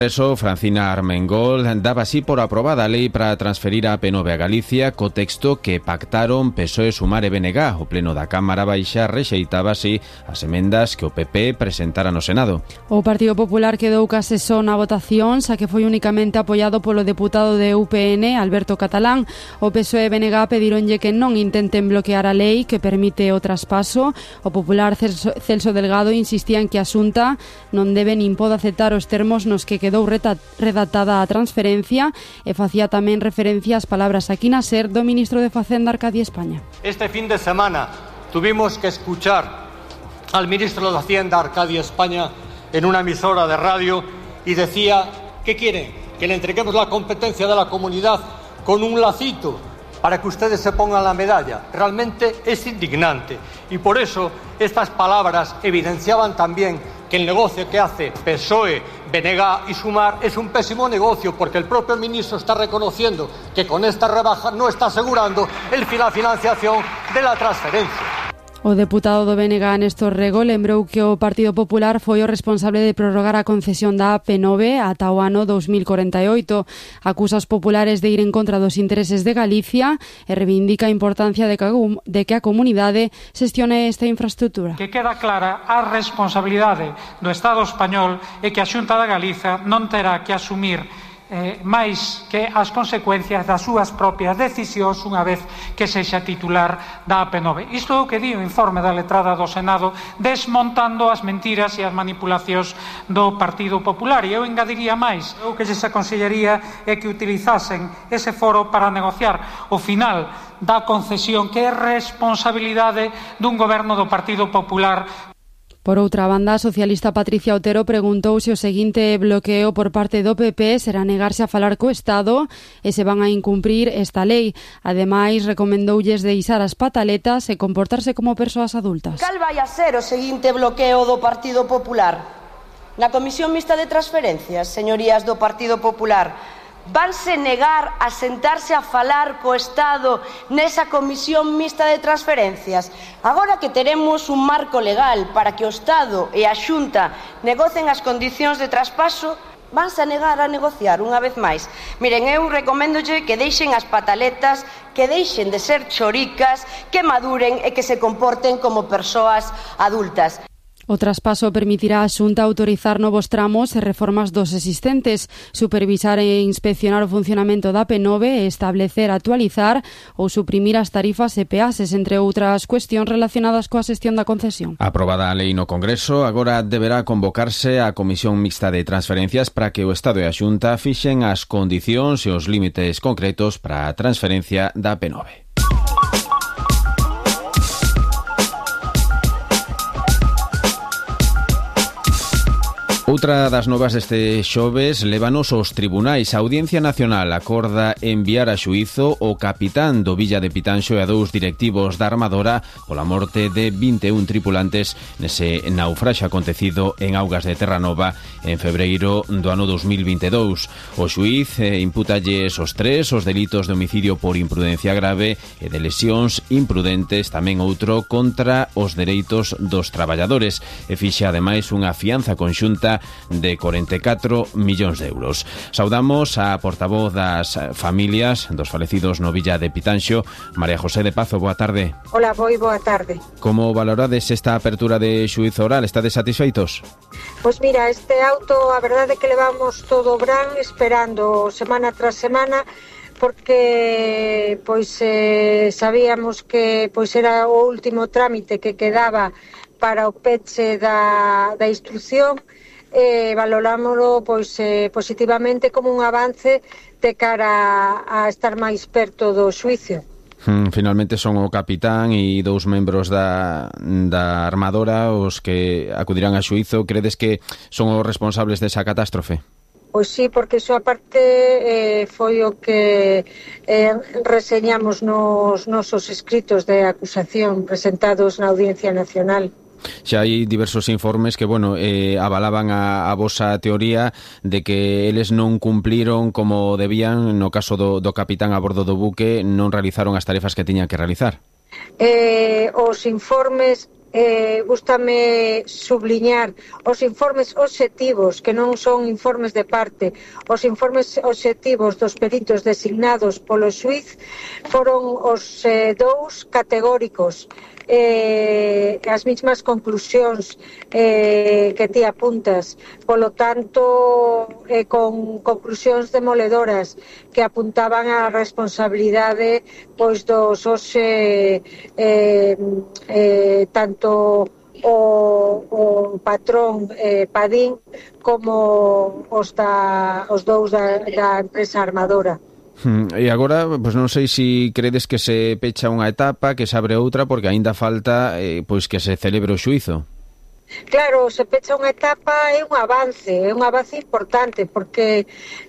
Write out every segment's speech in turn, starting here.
Eso, Francina Armengol daba así por aprobada a lei para transferir a P9 a Galicia co texto que pactaron PSOE, Sumar e BNG. O pleno da Cámara Baixa rexeitaba así as emendas que o PP presentara no Senado. O Partido Popular quedou case só na votación, xa que foi únicamente apoiado polo deputado de UPN, Alberto Catalán. O PSOE e BNG pedironlle que non intenten bloquear a lei que permite o traspaso. O popular Celso Delgado insistía en que a Xunta non debe nin pode aceptar os termos nos que quedou redactada a transferencia e facía tamén referencia ás palabras aquí na SER do ministro de Facenda, Arcadio España. Este fin de semana tuvimos que escuchar al ministro de Hacienda, Arcadio España, en una emisora de radio y decía, ¿qué quieren? Que le entreguemos la competencia de la comunidad con un lacito para que ustedes se pongan la medalla. Realmente es indignante y por eso estas palabras evidenciaban también que el negocio que hace PSOE, BNG y Sumar es un pésimo negocio, porque el propio ministro está reconociendo que con esta rebaja no está asegurando la financiación de la transferencia. O deputado do BNG, Néstor Rego, lembrou que o Partido Popular foi o responsable de prorrogar a concesión da P9 ata o ano 2048. Acusa os populares de ir en contra dos intereses de Galicia e reivindica a importancia de que a comunidade xestione esta infraestructura. Que queda clara a responsabilidade do Estado español e que a Xunta da Galiza non terá que asumir máis que as consecuencias das súas propias decisións unha vez que sexa titular da AP9. Isto é o que di o informe da letrada do Senado, desmontando as mentiras e as manipulacións do Partido Popular. E eu engadiría máis, o que lles aconsellaría é que utilizasen ese foro para negociar o final da concesión, que é responsabilidade dun goberno do Partido Popular. Por outra banda, a socialista Patricia Otero preguntou se o seguinte bloqueo por parte do PP será negarse a falar co Estado e se van a incumprir esta lei. Ademais, recomendoulles deixar as pataletas e comportarse como persoas adultas. Cal vai a ser o seguinte bloqueo do Partido Popular? Na Comisión Mixta de Transferencias, señorías do Partido Popular, vanse negar a sentarse a falar co Estado nesa Comisión Mixta de Transferencias? Agora que teremos un marco legal para que o Estado e a Xunta negocen as condicións de traspaso, vanse a negar a negociar unha vez máis. Miren, eu recoméndolle que deixen as pataletas, que deixen de ser choricas, que maduren e que se comporten como persoas adultas. O traspaso permitirá a Xunta autorizar novos tramos e reformas dos existentes, supervisar e inspeccionar o funcionamento da P9 e establecer, actualizar ou suprimir as tarifas e peaxes, entre outras cuestións relacionadas coa xestión da concesión. Aprobada a lei no Congreso, agora deberá convocarse a Comisión Mixta de Transferencias para que o Estado e a Xunta fixen as condicións e os límites concretos para a transferencia da P9. Outra das novas deste xoves lévanos aos tribunais. A Audiencia Nacional acorda enviar a xuízo o capitán do Villa de Pitanxo e a 2 directivos da armadora pola morte de 21 tripulantes nese naufraxo acontecido en augas de Terranova en febreiro do ano 2022. O xuíz impútalles os 3 os delitos de homicidio por imprudencia grave e de lesións imprudentes, tamén outro contra os dereitos dos traballadores, e fixa ademais unha fianza conxunta de 44 millóns de euros. Saudamos a portavoz das familias dos falecidos no Villa de Pitanxo, María José de Pazo. Boa tarde. Hola, boa tarde. Como valorades esta apertura de xuízo oral? Estades satisfeitos? Pois mira, este auto, a verdade é que levamos todo o verán esperando semana tras semana, porque sabíamos que era o último trámite que quedaba para o peche da instrucción. Valorámoslo positivamente como un avance de cara a estar máis perto do xuízo. Finalmente son o capitán e 2 membros da armadora os que acudirán a xuízo. Credes que son os responsables desa catástrofe? Pois sí, porque iso aparte foi o que reseñamos nos nosos escritos de acusación presentados na Audiencia Nacional. Xa hai diversos informes que, avalaban a vosa teoría de que eles non cumpliron como debían. No caso do capitán a bordo do buque, non realizaron as tarefas que tiñan que realizar. Os informes gústame subliñar os informes obxectivos, que non son informes de parte, os informes obxectivos dos peritos designados polo xuíz foron os dous categóricos, as mesmas conclusións que ti apuntas, polo tanto con conclusións demoledoras que apuntaban a responsabilidade pois dos tanto o patrón Padín como os dous da empresa armadora. E agora, pois non sei se credes que se pecha unha etapa, que se abre outra, porque aínda falta pois que se celebre o xuízo. Claro, se pecha unha etapa, é un avance importante, porque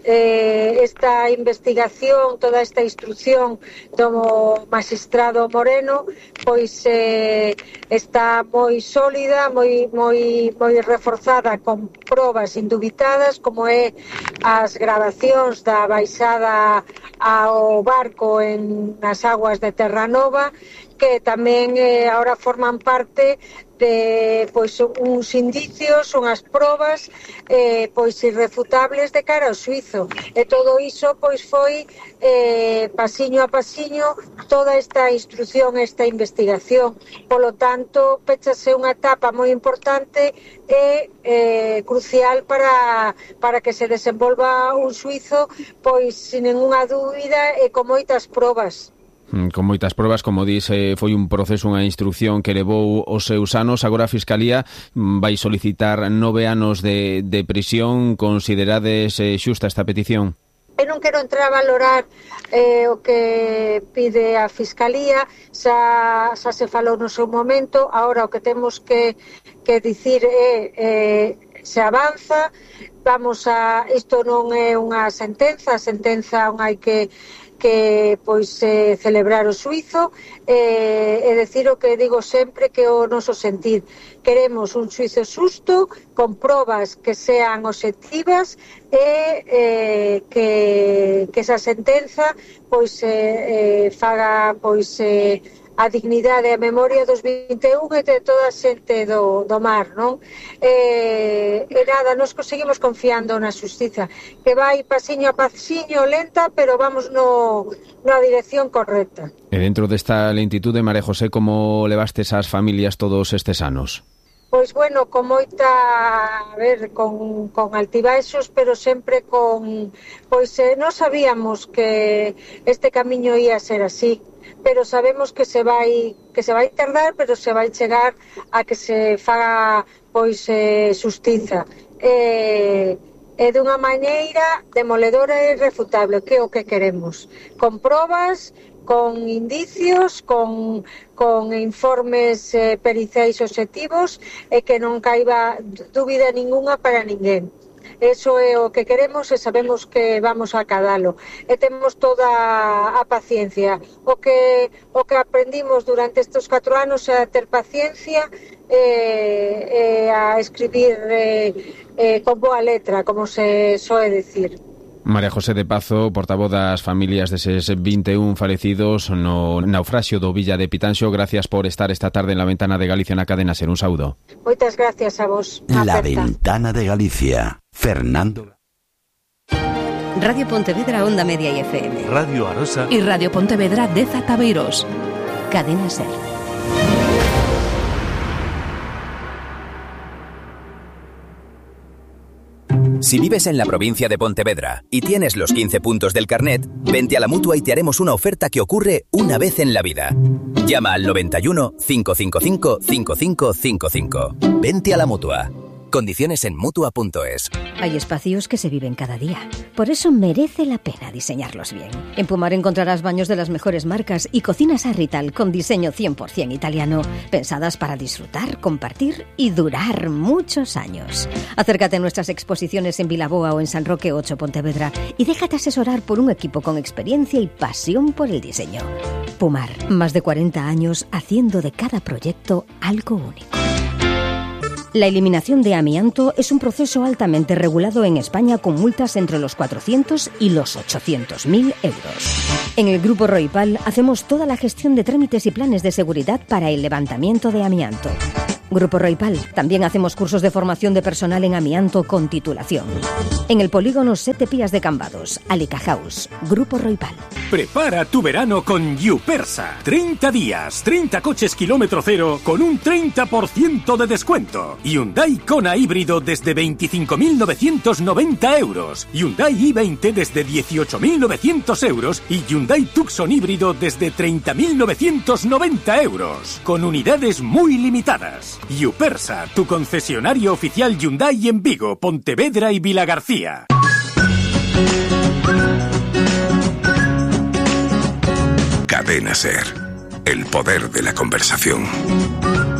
esta investigación, toda esta instrucción do magistrado Moreno, pois está moi sólida, moi reforzada, con probas indubitadas, como é as gravacións da baixada ao barco nas aguas de Terranova, que tamén agora forman parte de pois uns indicios, unhas probas pois irrefutables de cara ao xuízo. E todo iso pois foi pasiño a pasiño toda esta instrucción, esta investigación. Polo tanto, pechase unha etapa moi importante e crucial para que se desenvolva un xuízo pois sin ninguna dúbida e con moitas probas. Con moitas probas, como dis, foi un proceso, unha instrucción que levou os seus anos. Agora a Fiscalía vai solicitar 9 anos de prisión. Considerades xusta esta petición? Eu non quero entrar a valorar o que pide a Fiscalía, xa se falou no seu momento. Agora o que temos que dicir é se avanza, isto non é unha sentenza, a sentenza non hai que pois celebrar o xuízo e decir o que digo sempre, que o noso sentir. Queremos un xuízo xusto, con probas que sean obxectivas e que esa sentenza pois faga pois a dignidade e a memoria dos 21 e de toda a xente do mar, non? E nada, nos seguimos confiando na xustiza, que vai pasiño a pasiño, lenta, pero vamos na dirección correcta. E dentro desta lentitude, María José, como levastes as familias todos estes anos? Pois bueno, con moita, con altibaixos, pero sempre con, pois non sabíamos que este camiño ia ser así, pero sabemos que se vai tardar, pero se vai chegar a que se faga pois xustiza. E dunha maneira demoledora e irrefutable, que é o que queremos, con probas, con indicios, con informes periciais obxectivos e que non caiba dúbida ninguna para ninguén. Eso é o que queremos e sabemos que vamos a acadalo. E temos toda a paciencia. O que aprendimos durante estes 4 anos é a ter paciencia e a escribir con boa letra, como se soe decir. María José de Pazo, portavoz das familias deses 21 falecidos no naufraxio do Villa de Pitanxo, gracias por estar esta tarde en La Ventana de Galicia na cadena SER. Un saúdo. Moitas gracias a vos. La Ventana de Galicia. Fernando. Radio Pontevedra, Onda Media y FM. Radio Arosa y Radio Pontevedra de Zataveiros. Cadena SER. Si vives en la provincia de Pontevedra y tienes los 15 puntos del carnet, vente a la Mutua y te haremos una oferta que ocurre una vez en la vida. Llama al 91 555 5555. Vente a la Mutua. Condiciones en Mutua.es. Hay espacios que se viven cada día. Por eso merece la pena diseñarlos bien. En Pumar encontrarás baños de las mejores marcas y cocinas Arrital con diseño 100% italiano, pensadas para disfrutar, compartir y durar muchos años. Acércate a nuestras exposiciones en Vilaboa o en San Roque 8 Pontevedra y déjate asesorar por un equipo con experiencia y pasión por el diseño. Pumar, más de 40 años haciendo de cada proyecto algo único. La eliminación de amianto es un proceso altamente regulado en España con multas entre los 400 y los 800.000 euros. En el Grupo Roipal hacemos toda la gestión de trámites y planes de seguridad para el levantamiento de amianto. Grupo Roipal. También hacemos cursos de formación de personal en amianto con titulación. En el polígono Sete Pías de Cambados, Alica House. Grupo Roipal. Prepara tu verano con Yupersa. 30 días, 30 coches kilómetro cero con un 30% de descuento. Hyundai Kona híbrido desde 25.990 euros. Hyundai i20 desde 18.900 euros. Y Hyundai Tucson híbrido desde 30.990 euros. Con unidades muy limitadas. Yupersa, tu concesionario oficial Hyundai en Vigo, Pontevedra y Vilagarcía. Cadena SER, el poder de la conversación.